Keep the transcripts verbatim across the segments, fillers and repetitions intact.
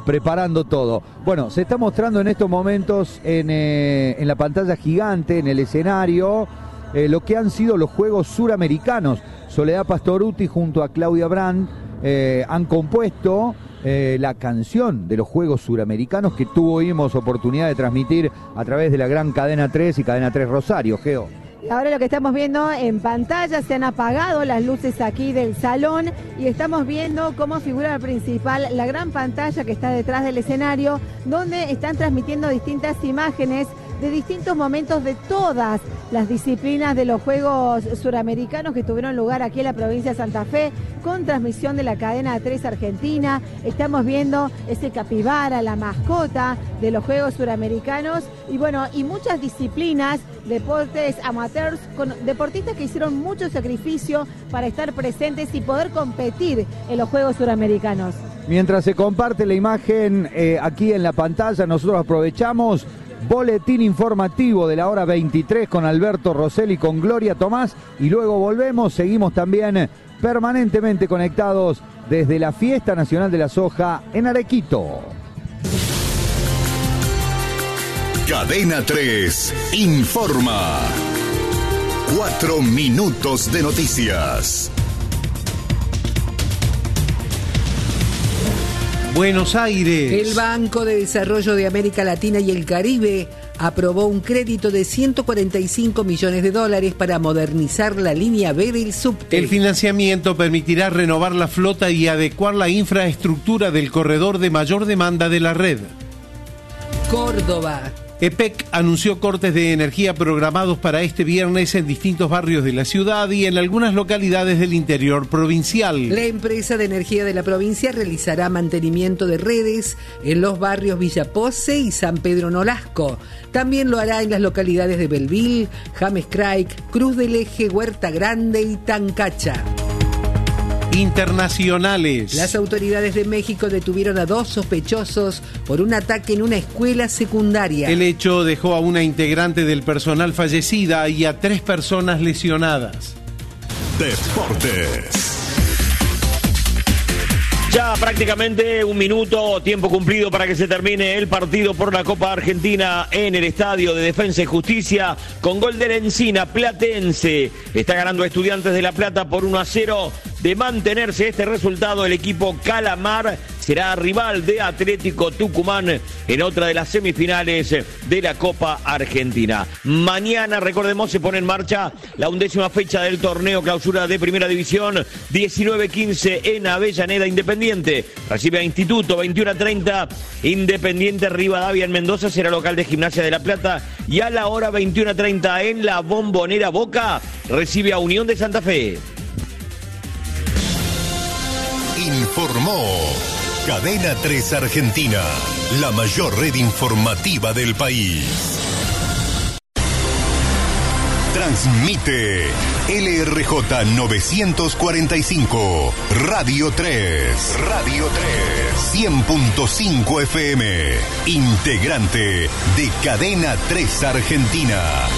preparando todo. Bueno, se está mostrando en estos momentos en, eh, en la pantalla gigante, en el escenario, eh, lo que han sido los Juegos Suramericanos. Soledad Pastorutti junto a Claudia Brand eh, han compuesto eh, la canción de los Juegos Suramericanos que tuvimos oportunidad de transmitir a través de la gran Cadena tres y Cadena tres Rosario, Geo. Ahora lo que estamos viendo en pantalla, se han apagado las luces aquí del salón y estamos viendo cómo figura principal la gran pantalla que está detrás del escenario, donde están transmitiendo distintas imágenes de distintos momentos de todas las disciplinas de los Juegos Suramericanos que tuvieron lugar aquí en la provincia de Santa Fe, con transmisión de la Cadena tres Argentina. Estamos viendo ese capibara, la mascota de los Juegos Suramericanos, y bueno, y muchas disciplinas, deportes amateurs, con deportistas que hicieron mucho sacrificio para estar presentes y poder competir en los Juegos Suramericanos. Mientras se comparte la imagen eh, aquí en la pantalla, nosotros aprovechamos boletín informativo de la hora veintitrés con Alberto Rosselli, con Gloria Tomás, y luego volvemos. Seguimos también permanentemente conectados desde la Fiesta Nacional de la Soja en Arequito. Cadena tres informa. Cuatro minutos de noticias. Buenos Aires. El Banco de Desarrollo de América Latina y el Caribe aprobó un crédito de ciento cuarenta y cinco millones de dólares para modernizar la línea B del subte. El financiamiento permitirá renovar la flota y adecuar la infraestructura del corredor de mayor demanda de la red. Córdoba. E P E C anunció cortes de energía programados para este viernes en distintos barrios de la ciudad y en algunas localidades del interior provincial. La empresa de energía de la provincia realizará mantenimiento de redes en los barrios Villa Pose y San Pedro Nolasco. También lo hará en las localidades de Belville, James Craig, Cruz del Eje, Huerta Grande y Tancacha. Internacionales. Las autoridades de México detuvieron a dos sospechosos por un ataque en una escuela secundaria. El hecho dejó a una integrante del personal fallecida y a tres personas lesionadas. Deportes. Ya prácticamente un minuto, tiempo cumplido para que se termine el partido por la Copa Argentina en el Estadio de Defensa y Justicia, con gol de la Encina. Platense está ganando a Estudiantes de La Plata por uno a cero. De mantenerse este resultado, el equipo Calamar será rival de Atlético Tucumán en otra de las semifinales de la Copa Argentina. Mañana, recordemos, se pone en marcha la undécima fecha del torneo clausura de Primera División, diecinueve quince en Avellaneda. Independiente recibe a Instituto, veintiuno a treinta. Independiente Rivadavia en Mendoza será local de Gimnasia de La Plata, y a la hora veintiuno a treinta en la Bombonera Boca recibe a Unión de Santa Fe. Informó Cadena tres Argentina, la mayor red informativa del país. Transmite L R J novecientos cuarenta y cinco, Radio tres, Radio tres, cien punto cinco F M, integrante de Cadena tres Argentina.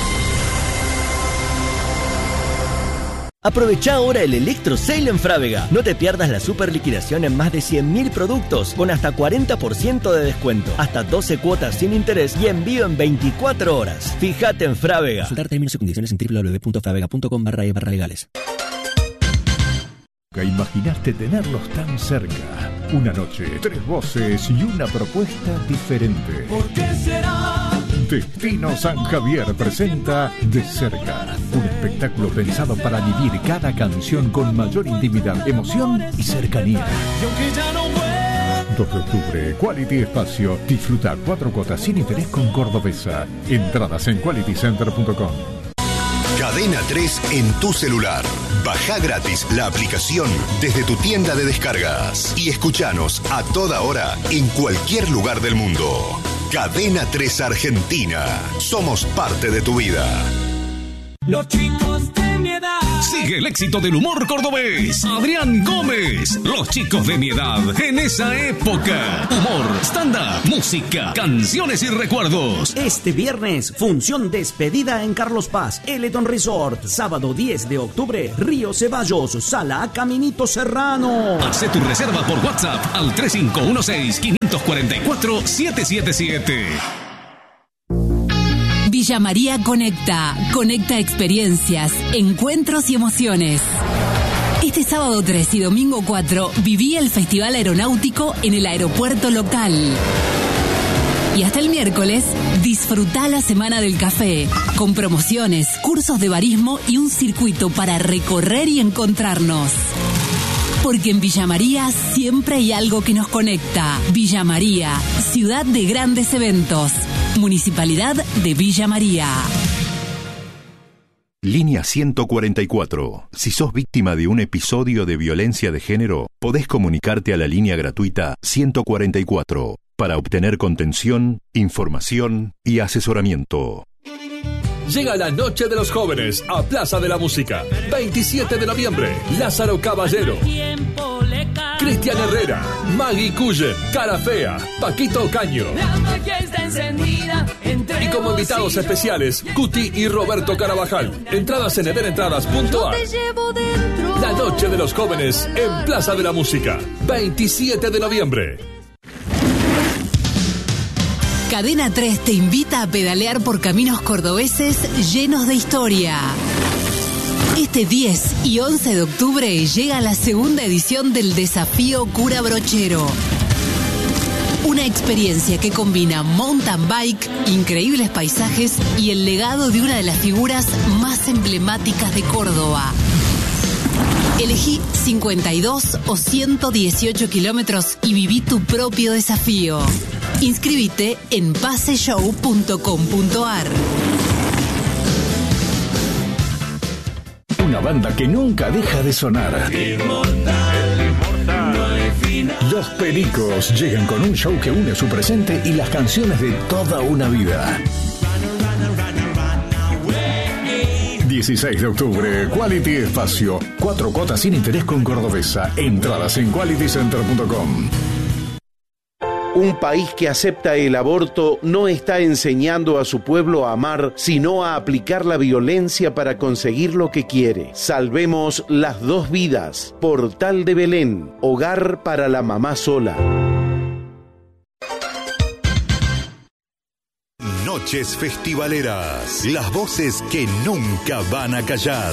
Aprovecha ahora el Electro Sale en Frávega. No te pierdas la super liquidación en más de cien mil productos con hasta cuarenta por ciento de descuento, hasta doce cuotas sin interés y envío en veinticuatro horas. Fíjate en Frávega. Consultar términos y condiciones en doble u doble u doble u punto fravega punto com barra e barra legales. ¿Nunca imaginaste tenerlos tan cerca? Una noche, tres voces y una propuesta diferente. ¿Por qué será? Destino San Javier presenta De Cerca, un espectáculo pensado para vivir cada canción con mayor intimidad, emoción y cercanía. dos de octubre, Quality Espacio. Disfruta cuatro cuotas sin interés con Cordobesa. Entradas en quality center punto com. Cadena tres en tu celular. Baja gratis la aplicación desde tu tienda de descargas y escuchanos a toda hora en cualquier lugar del mundo. Cadena tres Argentina. Somos parte de tu vida. Los chicos de mi edad. Sigue el éxito del humor cordobés. Adrián Gómez. Los chicos de mi edad en esa época. Humor stand-up, música, canciones y recuerdos. Este viernes, función despedida en Carlos Paz, Eleton Resort. Sábado diez de octubre, Río Ceballos, Sala Caminito Serrano. Hace tu reserva por WhatsApp al tres cinco uno seis, cinco cuatro cuatro, siete siete siete. Villa María Conecta. Conecta experiencias, encuentros y emociones. Este sábado tres y domingo cuatro viví el Festival Aeronáutico en el aeropuerto local. Y hasta el miércoles, disfrutá la Semana del Café, con promociones, cursos de barismo y un circuito para recorrer y encontrarnos. Porque en Villa María siempre hay algo que nos conecta. Villa María, ciudad de grandes eventos. Municipalidad de Villa María. Línea ciento cuarenta y cuatro. Si sos víctima de un episodio de violencia de género, podés comunicarte a la línea gratuita ciento cuarenta y cuatro para obtener contención, información y asesoramiento. Llega la Noche de los Jóvenes a Plaza de la Música. veintisiete de noviembre, Lázaro Caballero, Cristian Herrera, Maggie Cullen, Cara Fea, Paquito Ocaño. Y como invitados especiales, Cuti y Roberto Carabajal. Entradas en everentradas punto a r. La Noche de los Jóvenes en Plaza de la Música. veintisiete de noviembre. Cadena tres te invita a pedalear por caminos cordobeses llenos de historia. Este diez y once de octubre llega la segunda edición del Desafío Cura Brochero. Una experiencia que combina mountain bike, increíbles paisajes y el legado de una de las figuras más emblemáticas de Córdoba. Elegí cincuenta y dos o ciento dieciocho kilómetros y viví tu propio desafío. Inscríbete en pase show punto com punto a r. Una banda que nunca deja de sonar. Los Pericos llegan con un show que une su presente y las canciones de toda una vida. dieciséis de octubre, Quality Espacio. Cuatro cuotas sin interés con Cordobesa. Entradas en quality center punto com. Un país que acepta el aborto no está enseñando a su pueblo a amar, sino a aplicar la violencia para conseguir lo que quiere. Salvemos las dos vidas. Portal de Belén, hogar para la mamá sola. Noches festivaleras, las voces que nunca van a callar.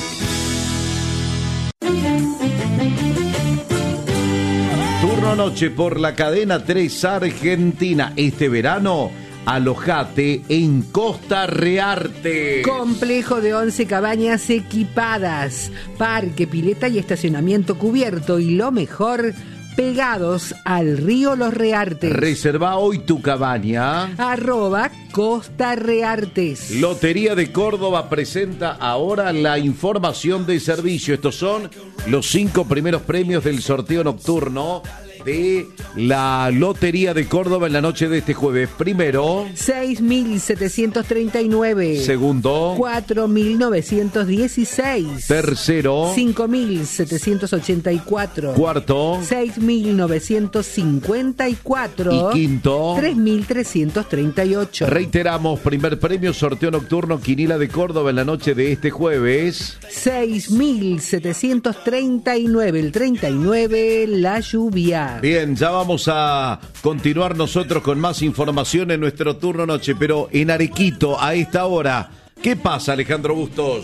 Turno noche por la cadena tres Argentina. Este verano, alojate en Costa Rearte. Complejo de once cabañas equipadas, parque, pileta y estacionamiento cubierto. Y lo mejor, pegados al río Los Reartes. Reserva hoy tu cabaña. Arroba Costa Reartes. Lotería de Córdoba presenta ahora la información de servicio. Estos son los cinco primeros premios del sorteo nocturno de la Lotería de Córdoba en la noche de este jueves. Primero, seis mil setecientos treinta y nueve. Segundo, cuatro mil novecientos dieciséis. Tercero, cinco mil setecientos ochenta y cuatro. Cuarto, seis mil novecientos cincuenta y cuatro. Y quinto, tres mil trescientos treinta y ocho. Reiteramos, primer premio, sorteo nocturno Quinila de Córdoba en la noche de este jueves. seis mil setecientos treinta y nueve. El treinta y nueve, la lluvia. Bien, ya vamos a continuar nosotros con más información en nuestro turno noche, pero en Arequito, a esta hora, ¿qué pasa, Alejandro Bustos?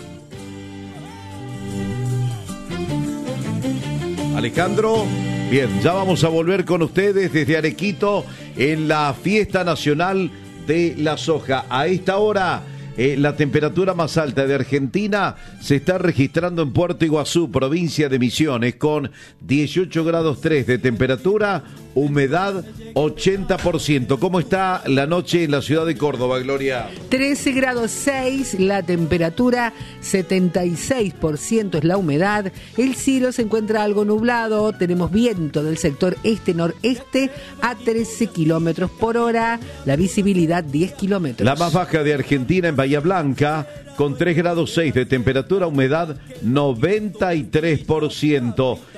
Alejandro, bien, ya vamos a volver con ustedes desde Arequito en la Fiesta Nacional de la Soja. A esta hora, Eh, la temperatura más alta de Argentina se está registrando en Puerto Iguazú, provincia de Misiones, con dieciocho grados tres de temperatura, humedad ochenta por ciento. ¿Cómo está la noche en la ciudad de Córdoba, Gloria? trece grados seis, la temperatura setenta y seis por ciento es la humedad. El cielo se encuentra algo nublado, tenemos viento del sector este-noreste a trece kilómetros por hora, la visibilidad diez kilómetros. La más baja de Argentina en Bahía Blanca, con tres grados seis de temperatura, humedad noventa y tres por ciento.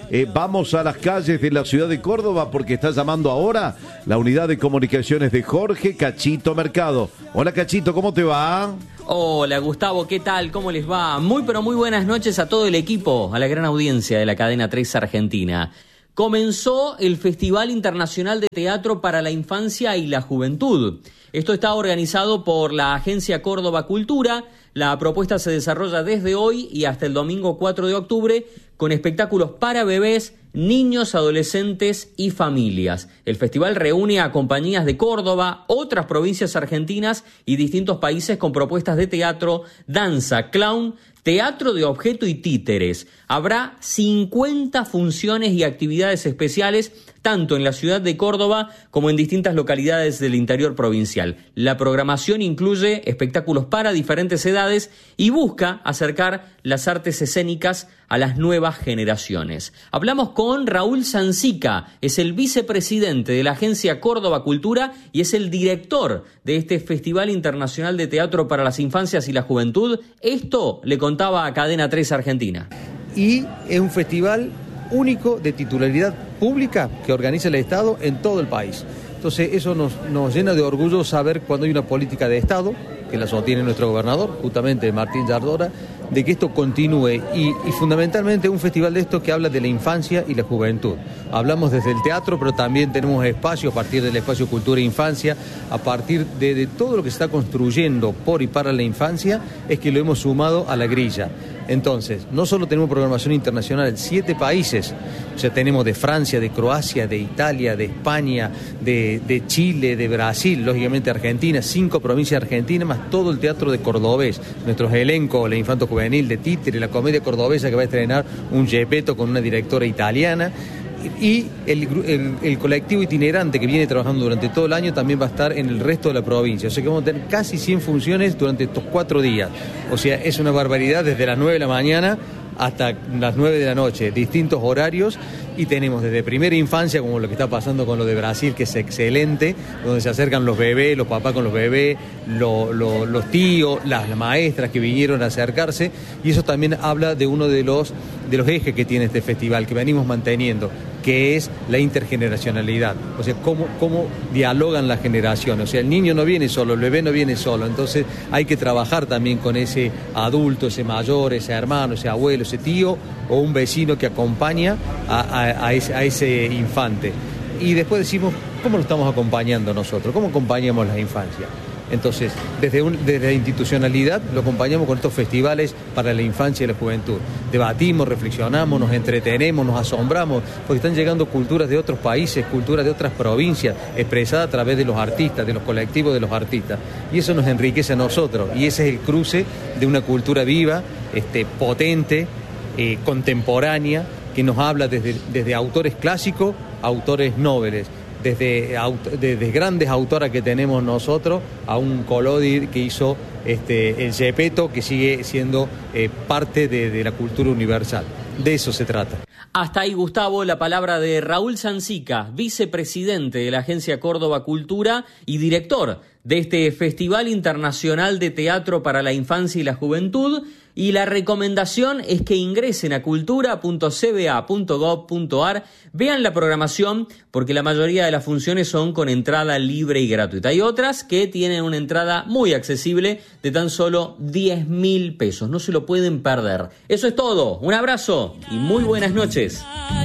Eh, vamos a las calles de la ciudad de Córdoba porque está llamando ahora la unidad de comunicaciones de Jorge Cachito Mercado. Hola Cachito, ¿cómo te va? Hola Gustavo, ¿qué tal? ¿Cómo les va? Muy pero muy buenas noches a todo el equipo, a la gran audiencia de la cadena tres Argentina. Comenzó el Festival Internacional de Teatro para la Infancia y la Juventud. Esto está organizado por la Agencia Córdoba Cultura. La propuesta se desarrolla desde hoy y hasta el domingo cuatro de octubre con espectáculos para bebés, niños, adolescentes y familias. El festival reúne a compañías de Córdoba, otras provincias argentinas y distintos países con propuestas de teatro, danza, clown, teatro de objeto y títeres. Habrá cincuenta funciones y actividades especiales tanto en la ciudad de Córdoba como en distintas localidades del interior provincial. La programación incluye espectáculos para diferentes edades y busca acercar las artes escénicas a las nuevas generaciones. Hablamos con Raúl Sancica, es el vicepresidente de la Agencia Córdoba Cultura y es el director de este Festival Internacional de Teatro para las Infancias y la Juventud. Esto le contaba a Cadena tres Argentina. Y es un festival único de titularidad pública que organiza el Estado en todo el país. Entonces eso nos, nos llena de orgullo saber cuando hay una política de Estado, que la sostiene nuestro gobernador, justamente Martín Yardora, de que esto continúe y, y fundamentalmente un festival de esto que habla de la infancia y la juventud. Hablamos desde el teatro, pero también tenemos espacios a partir del espacio Cultura e Infancia, a partir de, de todo lo que se está construyendo por y para la infancia, es que lo hemos sumado a la grilla. Entonces, no solo tenemos programación internacional en siete países, o sea, tenemos de Francia, de Croacia, de Italia, de España, de, de Chile, de Brasil, lógicamente Argentina, cinco provincias argentinas, más todo el teatro de cordobés, nuestros elencos, la infanto juvenil de títere, la comedia cordobesa que va a estrenar un Gepetto con una directora italiana, y el, el, el colectivo itinerante que viene trabajando durante todo el año también va a estar en el resto de la provincia. O sea que vamos a tener casi cien funciones durante estos cuatro días. O sea, es una barbaridad desde las nueve de la mañana hasta las nueve de la noche, distintos horarios, y tenemos desde primera infancia, como lo que está pasando con lo de Brasil, que es excelente, donde se acercan los bebés, los papás con los bebés, lo, lo, los tíos, las, las maestras que vinieron a acercarse, y eso también habla de uno de los, de los ejes que tiene este festival, que venimos manteniendo, que es la intergeneracionalidad, o sea, cómo, cómo dialogan las generaciones, o sea, el niño no viene solo, el bebé no viene solo, entonces hay que trabajar también con ese adulto, ese mayor, ese hermano, ese abuelo, ese tío o un vecino que acompaña a, a, a, ese, a ese infante. Y después decimos, ¿cómo lo estamos acompañando nosotros? ¿Cómo acompañamos la infancia? Entonces, desde, un, desde la institucionalidad lo acompañamos con estos festivales para la infancia y la juventud. Debatimos, reflexionamos, nos entretenemos, nos asombramos, porque están llegando culturas de otros países, culturas de otras provincias, expresadas a través de los artistas, de los colectivos de los artistas. Y eso nos enriquece a nosotros. Y ese es el cruce de una cultura viva, este, potente, eh, contemporánea, que nos habla desde, desde autores clásicos a autores nobles. Desde, desde grandes autoras que tenemos nosotros a un Collodi que hizo este, el Gepetto, que sigue siendo eh, parte de, de la cultura universal. De eso se trata. Hasta ahí, Gustavo, la palabra de Raúl Sancica, vicepresidente de la Agencia Córdoba Cultura y director de este Festival Internacional de Teatro para la Infancia y la Juventud. Y la recomendación es que ingresen a cultura punto c b a punto gov punto a r, vean la programación, porque la mayoría de las funciones son con entrada libre y gratuita. Hay otras que tienen una entrada muy accesible de tan solo diez mil pesos. No se lo pueden perder. Eso es todo. Un abrazo y muy buenas noches.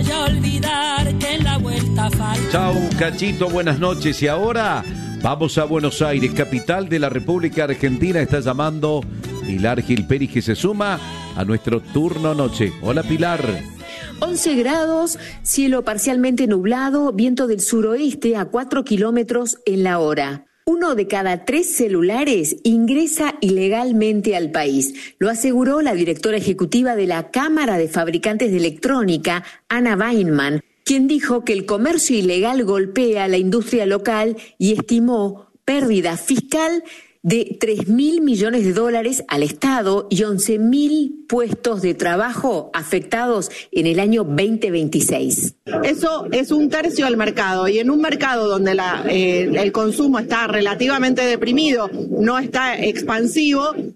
Chau, Cachito, buenas noches. Y ahora vamos a Buenos Aires, capital de la República Argentina. Está llamando Pilar Gilperi, que se suma a nuestro turno noche. Hola, Pilar. once grados, cielo parcialmente nublado, viento del suroeste a cuatro kilómetros en la hora. Uno de cada tres celulares ingresa ilegalmente al país. Lo aseguró la directora ejecutiva de la Cámara de Fabricantes de Electrónica, Ana Weinman, quien dijo que el comercio ilegal golpea a la industria local y estimó pérdida fiscal de tres mil millones de dólares al Estado y once mil puestos de trabajo afectados en el año veinte veintiséis. Eso es un tercio del mercado, y en un mercado donde la, eh, el consumo está relativamente deprimido, no está expansivo,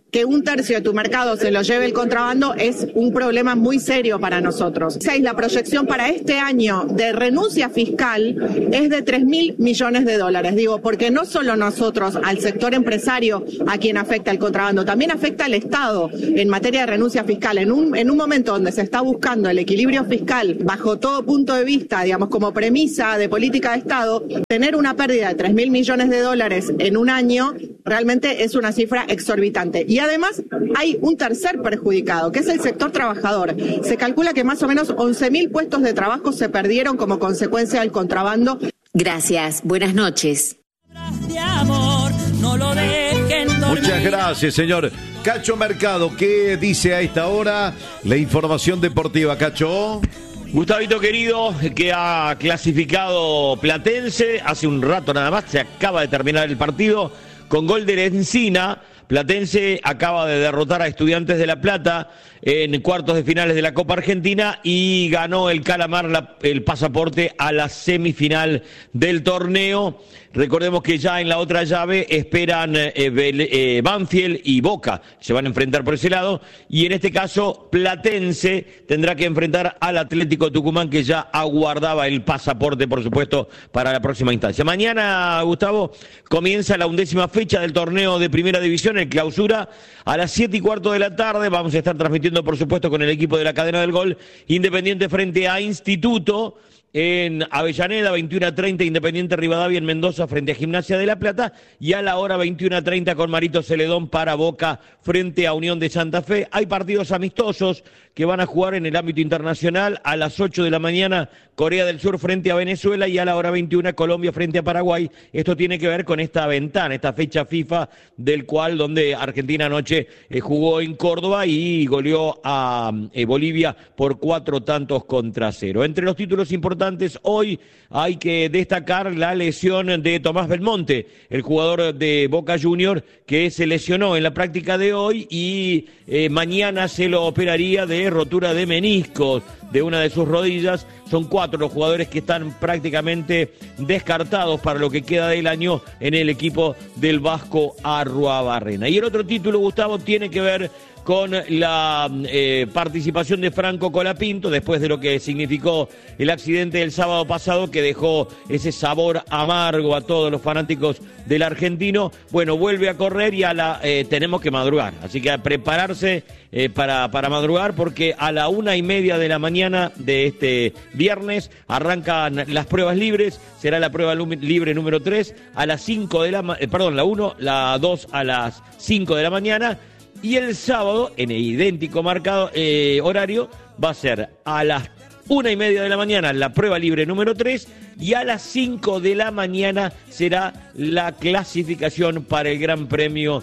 que un tercio de tu mercado se lo lleve el contrabando es un problema muy serio para nosotros. Seis, la proyección para este año de renuncia fiscal es de tres mil millones de dólares. Digo, porque no solo nosotros, al sector empresario, a quien afecta el contrabando, también afecta al Estado en materia de renuncia fiscal. En un, en un momento donde se está buscando el equilibrio fiscal bajo todo punto de vista, digamos, como premisa de política de Estado, tener una pérdida de tres mil millones de dólares en un año realmente es una cifra exorbitante. Y además hay un tercer perjudicado, que es el sector trabajador. Se calcula que más o menos once mil puestos de trabajo se perdieron como consecuencia del contrabando. Gracias, buenas noches. De amor, no lo dejen dormir. Muchas gracias, señor. Cacho Mercado, ¿qué dice a esta hora la información deportiva, Cacho? Gustavito querido, que ha clasificado Platense hace un rato nada más, se acaba de terminar el partido con gol de Encina. Platense acaba de derrotar a Estudiantes de La Plata en cuartos de finales de la Copa Argentina y ganó el Calamar la, el pasaporte a la semifinal del torneo. Recordemos que ya en la otra llave esperan eh, eh, Banfield y Boca, se van a enfrentar por ese lado, y en este caso Platense tendrá que enfrentar al Atlético Tucumán, que ya aguardaba el pasaporte, por supuesto, para la próxima instancia. Mañana, Gustavo, comienza la undécima fecha del torneo de Primera División, el Clausura, a las siete y cuarto de la tarde. Vamos a estar transmitiendo, por supuesto, con el equipo de la Cadena del Gol, Independiente frente a Instituto. En Avellaneda, veintiuno a treinta, Independiente Rivadavia en Mendoza frente a Gimnasia de La Plata, y a la hora veintiuno a treinta con Marito Celedón para Boca frente a Unión de Santa Fe. Hay partidos amistosos que van a jugar en el ámbito internacional. A las ocho de la mañana, Corea del Sur frente a Venezuela, y a la hora veintiuno, Colombia frente a Paraguay. Esto tiene que ver con esta ventana, esta fecha FIFA, del cual donde Argentina anoche eh, jugó en Córdoba y goleó a eh, Bolivia por cuatro tantos contra cero. Entre los títulos importantes hoy hay que destacar la lesión de Tomás Belmonte, el jugador de Boca Juniors, que se lesionó en la práctica de hoy y eh, mañana se lo operaría de rotura de meniscos de una de sus rodillas. Son cuatro los jugadores que están prácticamente descartados para lo que queda del año en el equipo del Vasco Arruabarrena. Y el otro título, Gustavo, tiene que ver con la eh, participación de Franco Colapinto, después de lo que significó el accidente del sábado pasado, que dejó ese sabor amargo a todos los fanáticos del argentino. Bueno, vuelve a correr y a la eh, tenemos que madrugar, así que a prepararse eh, para, para madrugar, porque a la una y media de la mañana de este viernes arrancan las pruebas libres. Será la prueba libre número tres a las cinco de la eh, perdón, la uno, la dos a las cinco de la mañana. Y el sábado, en el idéntico marcado eh, horario, va a ser a las una y media de la mañana la prueba libre número tres, y a las cinco de la mañana será la clasificación para el Gran Premio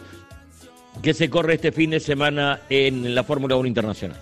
que se corre este fin de semana en la Fórmula uno Internacional.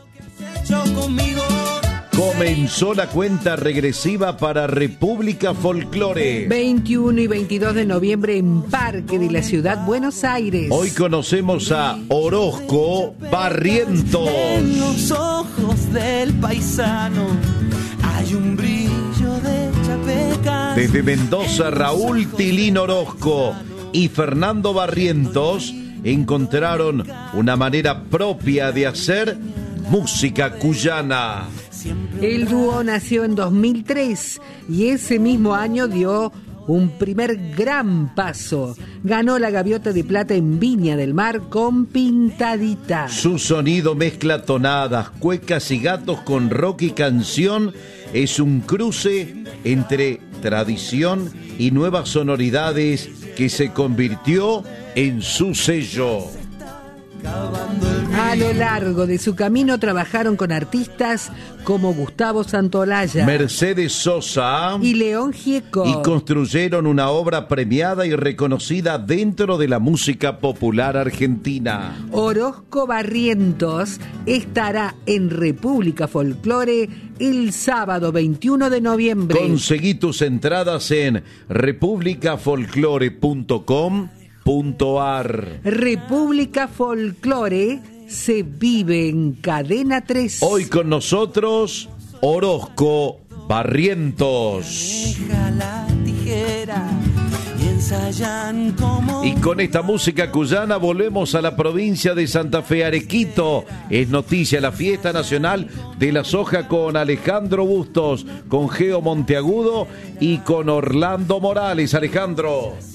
Comenzó la cuenta regresiva para República Folclore. veintiuno y veintidós de noviembre en Parque de la Ciudad Buenos Aires. Hoy conocemos a Orozco Barrientos. En los ojos del paisano hay un brillo de chapecas. Desde Mendoza, Raúl Tilín Orozco y Fernando Barrientos encontraron una manera propia de hacer música cuyana. El dúo nació en dos mil tres y ese mismo año dio un primer gran paso. Ganó la Gaviota de Plata en Viña del Mar con Pintadita. Su sonido mezcla tonadas, cuecas y gatos con rock y canción. Es un cruce entre tradición y nuevas sonoridades que se convirtió en su sello. A lo largo de su camino trabajaron con artistas como Gustavo Santolaya, Mercedes Sosa y León Gieco, y construyeron una obra premiada y reconocida dentro de la música popular argentina. Orozco Barrientos estará en República Folclore el sábado veintiuno de noviembre. Conseguí tus entradas en república folclore punto com punto ar. República Folclore se vive en Cadena tres. Hoy con nosotros, Orozco Barrientos. Deja la tijera y ensayan como... Y con esta música cuyana volvemos a la provincia de Santa Fe, Arequito. Es noticia la fiesta nacional de la soja con Alejandro Bustos, con Geo Monteagudo y con Orlando Morales. Alejandro.